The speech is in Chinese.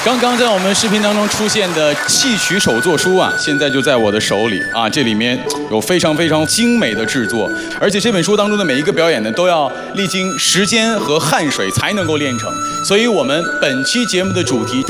刚刚在我们视频当中出现的戏曲手作书啊，现在就在我的手里啊。这里面有非常非常精美的制作，而且这本书当中的每一个表演呢，都要历经时间和汗水才能够练成。所以我们本期节目的主题